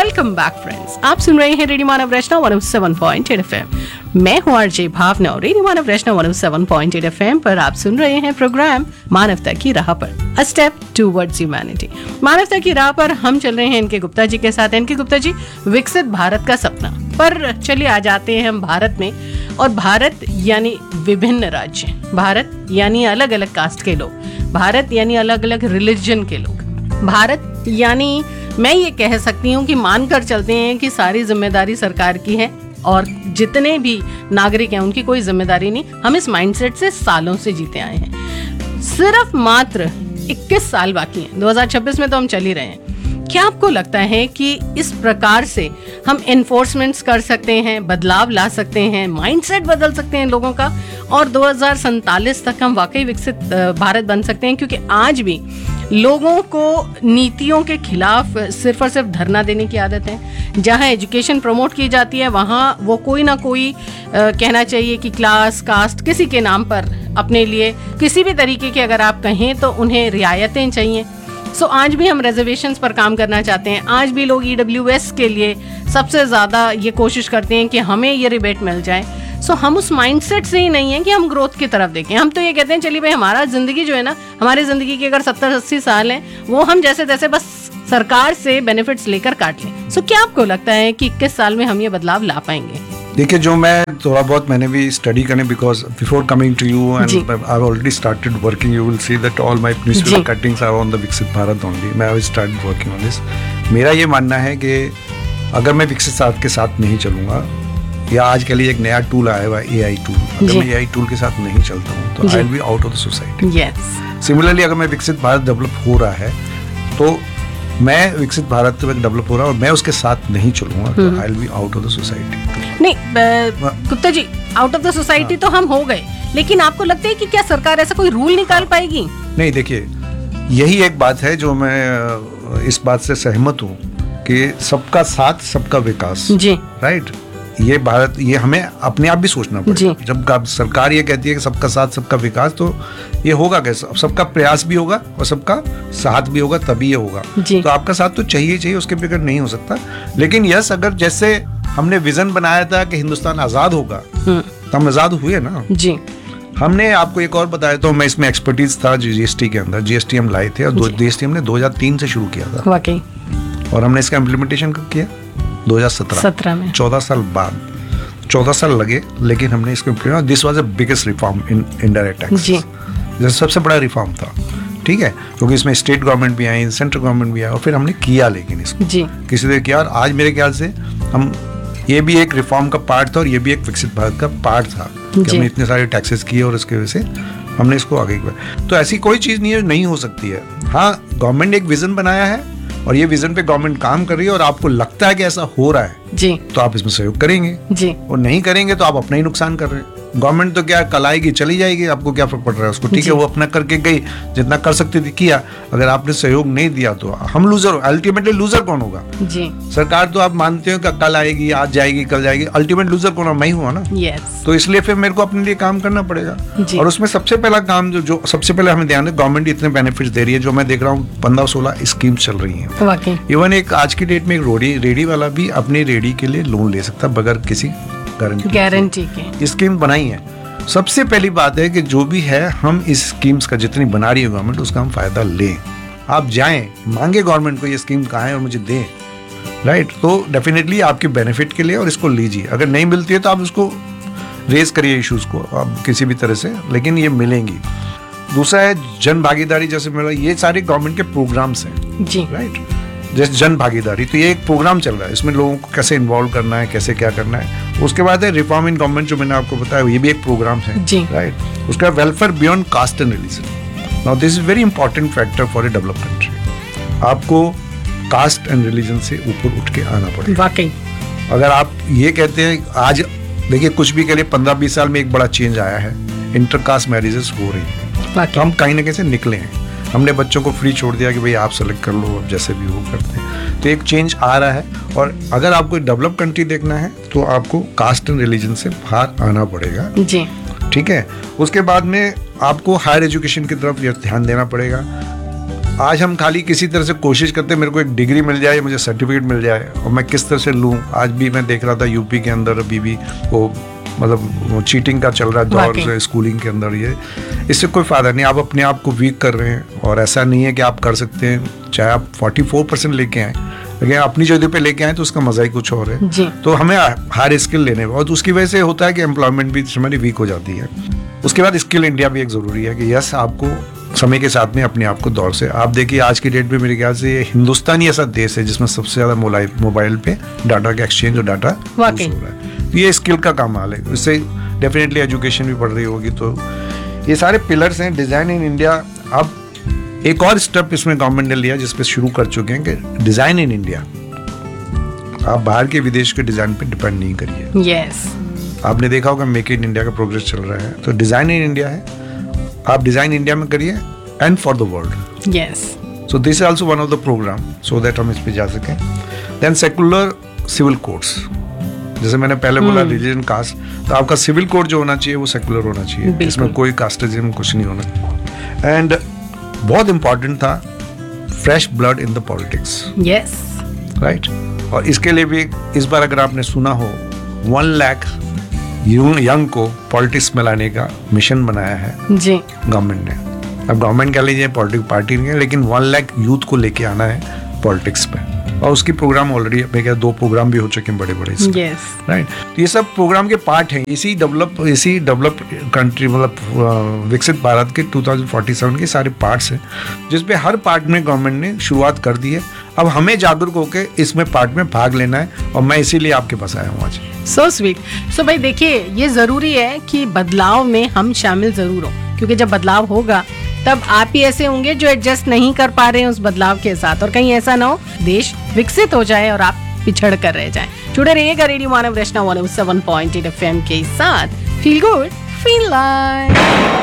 Welcome back friends, आप सुन रहे हैं रेडियो मानव रचना 107.8 एफएम। मैं हूं आरजे भावना और रेडियो मानव रचना 107.8 एफएम पर आप सुन रहे हैं प्रोग्राम मानवता की राह पर, अ स्टेप टुवर्ड्स ह्यूमैनिटी। मानवता की राह पर हम चल रहे हैं इनके गुप्ता जी के साथ। इनके गुप्ता जी, विकसित भारत का सपना पर चलिए आ जाते हैं हम भारत में। और भारत यानी विभिन्न राज्य, भारत यानी अलग अलग कास्ट के लोग, भारत यानी अलग अलग रिलीजन के लोग, भारत यानी मैं ये कह सकती हूँ कि मानकर चलते हैं कि सारी जिम्मेदारी सरकार की है और जितने भी नागरिक हैं उनकी कोई जिम्मेदारी नहीं। हम इस माइंडसेट से सालों से जीते आए हैं। सिर्फ मात्र 21 साल बाकी हैं, 2026 में तो हम चल ही रहे हैं। क्या आपको लगता है कि इस प्रकार से हम एनफोर्समेंट्स कर सकते हैं, बदलाव ला सकते हैं, माइंडसेट बदल सकते हैं लोगों का और 2047 तक हम वाकई विकसित भारत बन सकते हैं? क्योंकि आज भी लोगों को नीतियों के खिलाफ सिर्फ और सिर्फ धरना देने की आदत है। जहां एजुकेशन प्रमोट की जाती है वहां वो कोई ना कोई कहना चाहिए कि क्लास, कास्ट, किसी के नाम पर अपने लिए किसी भी तरीके के अगर आप कहें तो उन्हें रियायतें चाहिए। सो आज भी हम रिजर्वेशंस पर काम करना चाहते हैं। आज भी लोग EWS के लिए सबसे ज़्यादा ये कोशिश करते हैं कि हमें ये रिबेट मिल जाए। सो हम उस माइंडसेट से ही नहीं है कि हम ग्रोथ की तरफ देखें। हम तो ये कहते हैं चलिए भाई, हमारा ज़िंदगी जो है ना, हमारी ज़िंदगी के अगर 70-80 साल हैं वो हम जैसे तैसे बस सरकार से बेनिफिट्स लेकर काट लें। सो क्या आपको लगता है कि 21 साल में हम ये बदलाव ला पाएंगे? देखिए, जो मैं थोड़ा बहुत मैंने भी स्टडी करने, because before coming to you and I have already started working, you will see that all my newspaper cuttings are on the विकसित भारत ओनली। मैं have started working on this. मेरा ये मानना है कि अगर मैं विकसित भारत के साथ नहीं चलूँगा, या आज के लिए एक नया टूल आया हुआ AI टूल, अगर मैं AI टूल के साथ नहीं चलता हूँ तो I will be out of the society. Similarly अगर मैं विकसित भारत डेवलप हो रहा है तो मैं विकसित भारत में डेवलप हो रहा हूँ और मैं उसके साथ नहीं चलूंगा तो I will be out of the society. नहीं Gupta ji, out of the society तो हम हो गए, लेकिन आपको लगता है कि क्या सरकार ऐसा कोई रूल निकाल पाएगी? नहीं, देखिए, यही एक बात है जो मैं इस बात से सहमत हूँ कि सबका साथ सबका विकास जी, राइट। ये भारत, ये हमें अपने आप भी सोचना पड़ेगा। जब सरकार ये कहती है कि सबका साथ सबका विकास, तो ये होगा कैसे? सबका प्रयास भी होगा और सबका साथ भी होगा, तभी ये होगा। तो आपका साथ तो चाहिए, उसके बगैर नहीं हो सकता। लेकिन यस, अगर जैसे हमने विजन बनाया था कि हिंदुस्तान आजाद होगा तो हम आजाद हुए ना जी। हमने आपको एक और बताया, तो मैं इसमें एक्सपर्टीज था GST के अंदर। GST हम लाए थे और GST हमने 2003 से शुरू किया था वाकई, और हमने इसका इम्प्लीमेंटेशन कब किया? 2017 में। 14 साल बाद, 14 साल लगे, लेकिन हमने इसको implement. This was the biggest reform in indirect tax. जैसे सबसे बड़ा रिफॉर्म था, ठीक है, क्योंकि इसमें स्टेट गवर्नमेंट भी आई, सेंट्रल गवर्नमेंट भी आई, और फिर हमने किया, लेकिन इसको किसी ने किया। और आज मेरे ख्याल से हम, ये भी एक रिफॉर्म का पार्ट था और ये भी एक विकसित भारत का पार्ट था कि हमने इतने सारे टैक्सेस किए और इसकी वजह से हमने इसको आगे किया। तो ऐसी कोई चीज़ नहीं है, नहीं हो सकती है। हाँ, गवर्नमेंट ने एक विजन बनाया है और ये विजन पे गवर्नमेंट काम कर रही है और आपको लगता है कि ऐसा हो रहा है जी, तो आप इसमें सहयोग करेंगे जी, और नहीं करेंगे तो आप अपना ही नुकसान कर रहे हैं। गवर्नमेंट तो क्या, कल आएगी चली जाएगी, आपको क्या फर्क पड़ रहा है उसको? ठीक है, वो अपना करके गई, जितना कर सकती थी किया। अगर आपने सहयोग नहीं दिया तो हम लूजर, अल्टीमेटली लूजर कौन होगा? जी, सरकार तो आप मानते हो कि कल आएगी, आज जाएगी, कल जाएगी, अल्टीमेट लूजर कौन? मैं ही हुआ ना। तो इसलिए फिर मेरे को अपने लिए काम करना पड़ेगा। और उसमें सबसे पहला काम जो सबसे पहले हमें ध्यान है, गवर्नमेंट इतने बेनिफिट्स दे रही है। जो मैं देख रहा हूँ 15-16 स्कीम्स चल रही है। इवन एक आज की डेट में एक रेडी वाला भी अपनी रेडी के लिए लोन ले सकता बगैर किसी गारंटी के। स्कीम बनाई है। सबसे पहली बात है कि जो भी है, हम इस स्कीम्स का जितनी बना रही है गवर्नमेंट, उसका हम फायदा लें। आप जाएं, मांगे गवर्नमेंट को ये स्कीम कहाँ है और मुझे दें, राइट। तो डेफिनेटली आपके बेनिफिट के लिए, और इसको लीजिए। अगर नहीं मिलती है तो आप उसको रेज करिए, इश्यूज को आप किसी भी तरह से, लेकिन ये मिलेंगी। दूसरा है जन भागीदारी, जैसे मेरा, ये सारे गवर्नमेंट के प्रोग्राम्स हैं जी, राइट। जैसे जन भागीदारी, तो ये एक प्रोग्राम चल रहा है, इसमें लोगों को कैसे इन्वॉल्व करना है, कैसे क्या करना है। उसके बाद है रिफॉर्म इन गवर्नमेंट, जो मैंने आपको बताया, ये भी एक प्रोग्राम है, राइट। उसका welfare beyond caste and religion. Now this is very important factor for a developed country. आपको कास्ट एंड रिलीजन से ऊपर उठ के आना पड़ेगा वाकई। अगर आप ये कहते हैं, आज देखिए, कुछ भी के लिए 15-20 साल में एक बड़ा चेंज आया है, इंटरकास्ट मैरिजेस हो रही है, तो हम कहीं ना कहीं से निकले हैं। हमने बच्चों को फ्री छोड़ दिया कि भाई आप सेलेक्ट कर लो, अब जैसे भी वो करते हैं। तो एक चेंज आ रहा है। और अगर आपको डेवलप कंट्री देखना है तो आपको कास्ट एंड रिलीजन से बाहर आना पड़ेगा जी, ठीक है। उसके बाद में आपको हायर एजुकेशन की तरफ ध्यान देना पड़ेगा। आज हम खाली किसी तरह से कोशिश करते हैं मेरे को एक डिग्री मिल जाए, मुझे सर्टिफिकेट मिल जाए, और मैं किस तरह से लूँ। आज भी मैं देख रहा था यूपी के अंदर अभी भी वो मतलब चीटिंग का चल रहा है दौर स्कूलिंग के अंदर। ये इससे कोई फ़ायदा नहीं, आप अपने आप को वीक कर रहे हैं। और ऐसा नहीं है कि आप कर सकते हैं, चाहे आप 44% लेके आए, लेकिन अपनी जगह पे लेके आए तो उसका मजा ही कुछ और है जी। तो हमें हायर स्किल लेने, और उसकी वजह से होता है कि एम्प्लॉयमेंट भी हमारी वीक हो जाती है। उसके बाद स्किल इंडिया भी एक ज़रूरी है कि यस, आपको समय के साथ में अपने आप को दौर से, आप देखिए आज की डेट में मेरे ख्याल से हिंदुस्तान ही ऐसा देश है जिसमें सबसे ज़्यादा मोबाइल पे डाटा का एक्सचेंज और डाटा हो रहा है। ये स्किल का कमाल है, इससे डेफिनेटली एजुकेशन भी बढ़ रही होगी। तो ये सारे पिलर्स हैं डिज़ाइन इन इंडिया। अब एक और स्टेप इसमें गवर्नमेंट ने लिया जिस पे शुरू कर चुके हैं कि डिज़ाइन इन इंडिया। आप बाहर के विदेश के डिज़ाइन पे डिपेंड नहीं करिए। यस, आपने देखा होगा मेक इन इंडिया का प्रोग्रेस चल रहा है, तो डिज़ाइन इन इंडिया है, आप डिज़ाइन इंडिया में करिए and for the world. Yes, so this is also one of the programme so that हम इस पे जा सकें। देन सेकुलर सिविल कोड्स, जैसे मैंने पहले बोला रिलीजन कास्ट, तो आपका सिविल कोड जो होना चाहिए वो सेकुलर होना चाहिए, इसमें कोई कास्टिज्म कुछ नहीं होना। एंड बहुत इंपॉर्टेंट था fresh blood in the politics. Yes, right. और इसके लिए भी इस बार अगर आपने सुना हो 1 लाख यंग को पॉलिटिक्स में लाने का मिशन बनाया है जी गवर्नमेंट ने। अब गवर्नमेंट कह लीजिए, पॉलिटिकल पार्टी नहीं है, लेकिन 1 लाख यूथ को लेके आना है पॉलिटिक्स में। और उसकी प्रोग्राम ऑलरेडी मैं क्या 2 प्रोग्राम भी हो चुके हैं बड़े बड़े, राइट। तो ये सब प्रोग्राम के पार्ट हैं इसी डेवलप कंट्री मतलब विकसित भारत के 2047 के सारे पार्ट्स हैं, जिसपे हर पार्ट में गवर्नमेंट ने शुरुआत कर दी है। अब हमें जागरूक होकर इसमें पार्ट में भाग लेना है, और मैं इसीलिए आपके पास आया हूँ आज। So sweet. सो भाई देखिए, ये जरूरी है कि बदलाव में हम शामिल जरूर हो, क्योंकि जब बदलाव होगा तब आप ही ऐसे होंगे जो एडजस्ट नहीं कर पा रहे हैं उस बदलाव के साथ, और कहीं ऐसा ना हो देश विकसित हो जाए और आप पिछड़ कर रह जाएं। जुड़े रहिएगा रेडियो मानव रचना 107.8 FM के साथ। Feel good, feel like.